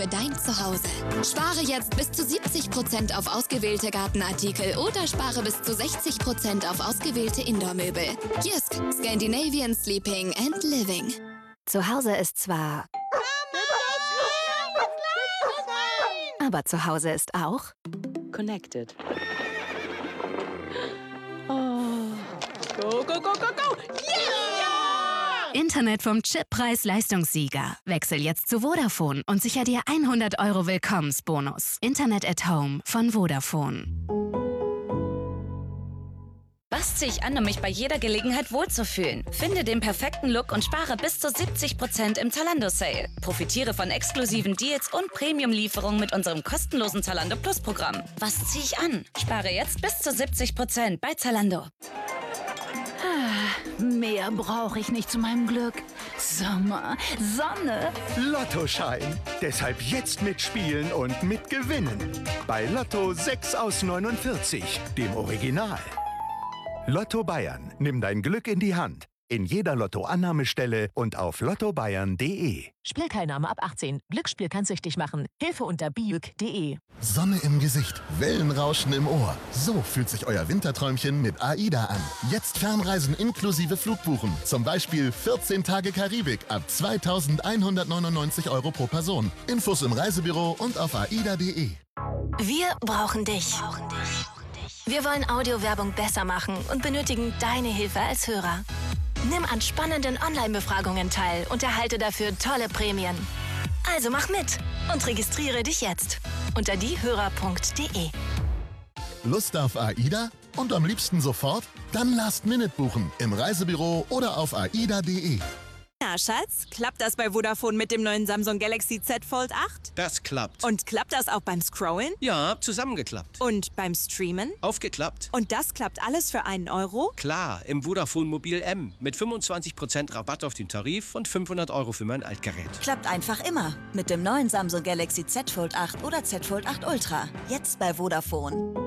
für dein Zuhause. Spare jetzt bis zu 70% auf ausgewählte Gartenartikel oder spare bis zu 60% auf ausgewählte Indoor-Möbel. Jysk, Scandinavian Sleeping and Living. Zu Hause ist zwar... Aber zu Hause ist auch... Connected. Oh. Go, go, go, go, go! Yeah! Internet vom Chippreis-Leistungssieger. Wechsel jetzt zu Vodafone und sicher dir 100 € Willkommensbonus. Internet at Home von Vodafone. Was ziehe ich an, um mich bei jeder Gelegenheit wohlzufühlen? Finde den perfekten Look und spare bis zu 70% im Zalando-Sale. Profitiere von exklusiven Deals und Premium-Lieferungen mit unserem kostenlosen Zalando Plus-Programm. Was ziehe ich an? Spare jetzt bis zu 70% bei Zalando. Mehr brauche ich nicht zu meinem Glück. Sommer, Sonne. Lottoschein. Deshalb jetzt mitspielen und mitgewinnen. Bei Lotto 6 aus 49, dem Original. Lotto Bayern. Nimm dein Glück in die Hand. In jeder Lotto-Annahmestelle und auf lottobayern.de. Spielteilnahme ab 18. Glücksspiel kann süchtig machen. Hilfe unter biüg.de. Sonne im Gesicht, Wellenrauschen im Ohr. So fühlt sich euer Winterträumchen mit AIDA an. Jetzt Fernreisen inklusive Flugbuchen. Zum Beispiel 14 Tage Karibik ab 2.199 € pro Person. Infos im Reisebüro und auf aida.de. Wir brauchen dich. Wir wollen Audiowerbung besser machen und benötigen deine Hilfe als Hörer. Nimm an spannenden Online-Befragungen teil und erhalte dafür tolle Prämien. Also mach mit und registriere dich jetzt unter diehörer.de. Lust auf AIDA? Und am liebsten sofort? Dann Last Minute buchen im Reisebüro oder auf aida.de. Na, Schatz, klappt das bei Vodafone mit dem neuen Samsung Galaxy Z Fold 8? Das klappt. Und klappt das auch beim Scrollen? Ja, zusammengeklappt. Und beim Streamen? Aufgeklappt. Und das klappt alles für einen Euro? Klar, im Vodafone Mobil M. Mit 25% Rabatt auf den Tarif und 500 € für mein Altgerät. Klappt einfach immer. Mit dem neuen Samsung Galaxy Z Fold 8 oder Z Fold 8 Ultra. Jetzt bei Vodafone.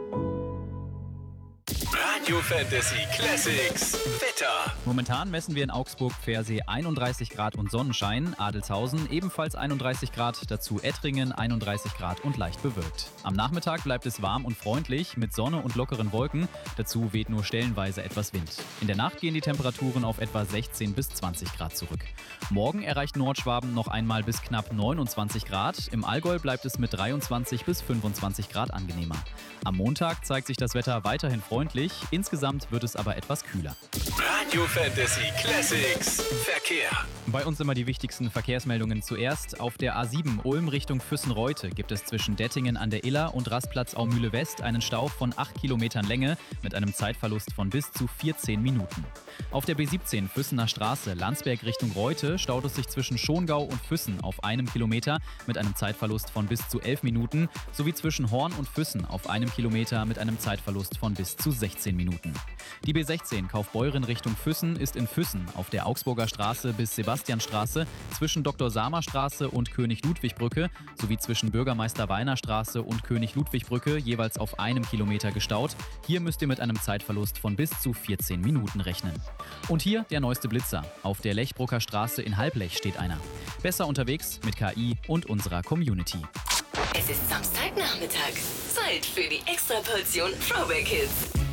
Radio Fantasy Classics Wetter. Momentan messen wir in Augsburg Pfersee 31 Grad und Sonnenschein, Adelshausen ebenfalls 31 Grad, dazu Ettringen 31 Grad und leicht bewölkt. Am Nachmittag bleibt es warm und freundlich mit Sonne und lockeren Wolken, dazu weht nur stellenweise etwas Wind. In der Nacht gehen die Temperaturen auf etwa 16 bis 20 Grad zurück. Morgen erreicht Nordschwaben noch einmal bis knapp 29 Grad, im Allgäu bleibt es mit 23 bis 25 Grad angenehmer. Am Montag zeigt sich das Wetter weiterhin freundlich, insgesamt wird es aber etwas kühler. Radio Fantasy Classics Verkehr. Bei uns immer die wichtigsten Verkehrsmeldungen zuerst. Auf der A7 Ulm Richtung Füssen-Reute gibt es zwischen Dettingen an der Iller und Rastplatz Aumühle West einen Stau von 8 Kilometern Länge mit einem Zeitverlust von bis zu 14 Minuten. Auf der B17 Füssener Straße Landsberg Richtung Reute staut es sich zwischen Schongau und Füssen auf 1 Kilometer mit einem Zeitverlust von bis zu 11 Minuten sowie zwischen Horn und Füssen auf 1 Kilometer mit einem Zeitverlust von bis zu 16 Minuten. Die B16 Kaufbeuren Richtung Füssen ist in Füssen auf der Augsburger Straße bis Sebastianstraße zwischen Dr. Samer Straße und König-Ludwig-Brücke sowie zwischen Bürgermeister Weiner Straße und König-Ludwig-Brücke jeweils auf 1 Kilometer gestaut. Hier müsst ihr mit einem Zeitverlust von bis zu 14 Minuten rechnen. Und hier der neueste Blitzer. Auf der Lechbrucker Straße in Halblech steht einer. Besser unterwegs mit KI und unserer Community. Es ist Samstagnachmittag. Zeit für die Extraportion Throwback Hits.